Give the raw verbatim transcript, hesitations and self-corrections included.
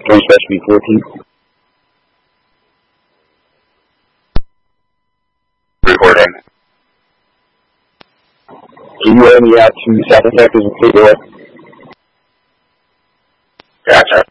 Going special fourteen. Recording. Can you hear me out to South Texas and Fleetwood? Gotcha.